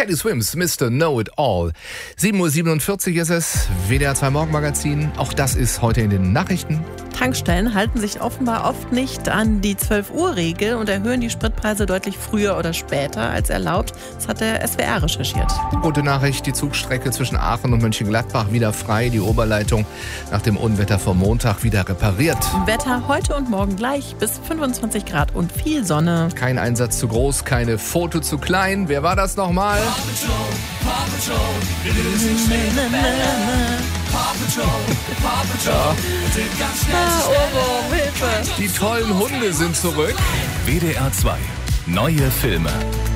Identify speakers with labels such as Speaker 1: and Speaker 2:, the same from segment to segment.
Speaker 1: Teddy Swims, Mr. Know-It-All. 7:47 Uhr ist es, WDR 2 Morgenmagazin. Auch das ist heute in den Nachrichten.
Speaker 2: Tankstellen halten sich offenbar oft nicht an die 12-Uhr-Regel und erhöhen die Spritpreise deutlich früher oder später als erlaubt. Das hat der SWR recherchiert.
Speaker 1: Gute Nachricht, die Zugstrecke zwischen Aachen und Mönchengladbach wieder frei. Die Oberleitung nach dem Unwetter vom Montag wieder repariert.
Speaker 2: Wetter heute und morgen gleich bis 25 Grad und viel Sonne.
Speaker 1: Kein Einsatz zu groß, keine Foto zu klein. Wer war das nochmal?
Speaker 3: Paw Patrol, wir lösen schwere Fälle. Paw Patrol, sind ganz schnell.
Speaker 2: Hilfe!
Speaker 1: Die tollen Hunde sind zurück.
Speaker 4: WDR 2. Neue Filme.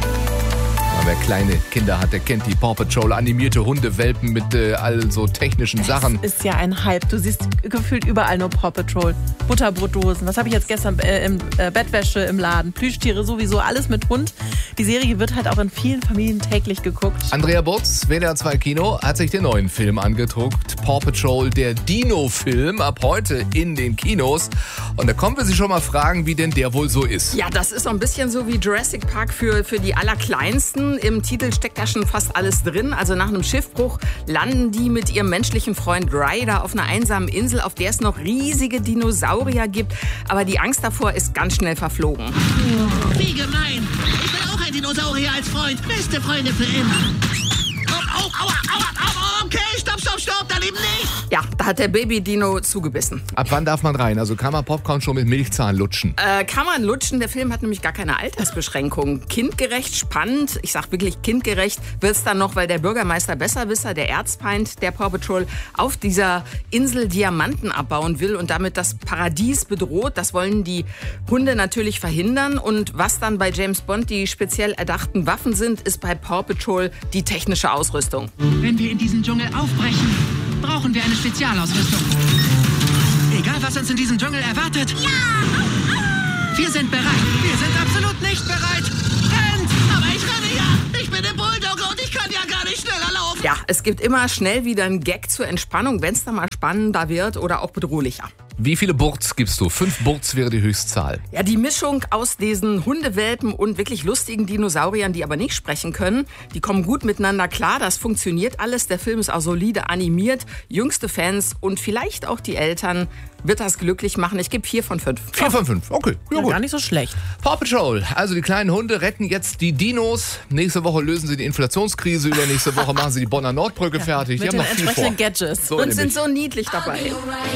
Speaker 1: Wer kleine Kinder hat, der kennt die Paw Patrol animierte Hundewelpen mit all so technischen Sachen.
Speaker 2: Das ist ja ein Hype. Du siehst gefühlt überall nur Paw Patrol. Butterbrotdosen. Was habe ich jetzt gestern Bettwäsche im Laden? Plüschtiere sowieso, alles mit Hund. Die Serie wird halt auch in vielen Familien täglich geguckt.
Speaker 1: Andrea Butz, WDR 2 Kino, hat sich den neuen Film angeguckt. Paw Patrol, der Dino-Film, ab heute in den Kinos. Und da kommen wir sich schon mal fragen, wie denn der wohl so ist.
Speaker 5: Ja, das ist so ein bisschen so wie Jurassic Park für die Allerkleinsten. Im Titel steckt da schon fast alles drin. Also nach einem Schiffbruch landen die mit ihrem menschlichen Freund Ryder auf einer einsamen Insel, auf der es noch riesige Dinosaurier gibt. Aber die Angst davor ist ganz schnell verflogen.
Speaker 6: Wie gemein. Ich will auch ein Dinosaurier als Freund. Beste Freunde für immer. Oh, aua, okay, stopp, daneben nicht.
Speaker 5: Ja, da hat der Baby-Dino zugebissen.
Speaker 1: Ab wann darf man rein? Also kann man Popcorn schon mit Milchzahn lutschen?
Speaker 5: Kann man lutschen. Der Film hat nämlich gar keine Altersbeschränkung. Kindgerecht, spannend, ich sag wirklich kindgerecht, wird's dann noch, weil der Bürgermeister Besserwisser, der Erzfeind der Paw Patrol, auf dieser Insel Diamanten abbauen will und damit das Paradies bedroht. Das wollen die Hunde natürlich verhindern. Und was dann bei James Bond die speziell erdachten Waffen sind, ist bei Paw Patrol die technische Ausrüstung.
Speaker 6: Wenn wir in diesen Dschungel aufbrechen, brauchen wir eine Spezialausrüstung. Egal, was uns in diesem Dschungel erwartet. Ja! Wir sind bereit. Wir sind absolut nicht bereit. Rennt! Aber ich renne ja. Ich bin der Bulldogger und ich kann ja gar nicht schneller laufen.
Speaker 5: Ja, es gibt immer schnell wieder einen Gag zur Entspannung, wenn es dann mal spannender wird oder auch bedrohlicher.
Speaker 1: Wie viele Burts gibst du? 5 Burts wäre die Höchstzahl.
Speaker 5: Ja, die Mischung aus diesen Hundewelpen und wirklich lustigen Dinosauriern, die aber nicht sprechen können, die kommen gut miteinander klar. Das funktioniert alles. Der Film ist auch solide animiert. Jüngste Fans und vielleicht auch die Eltern wird das glücklich machen. Ich gebe 4 von 5.
Speaker 1: 4 von 5, okay. Ja, gut.
Speaker 2: Gar nicht so schlecht.
Speaker 1: Paw Patrol, also die kleinen Hunde retten jetzt die Dinos. Nächste Woche lösen sie die Inflationskrise. Übernächste Woche machen sie die Bonner Nordbrücke fertig.
Speaker 2: Mit
Speaker 1: Die
Speaker 2: den
Speaker 1: haben noch viel vor.
Speaker 2: entsprechenden Gadgets.
Speaker 1: So
Speaker 5: Und
Speaker 1: nämlich.
Speaker 5: sind so niedlich dabei.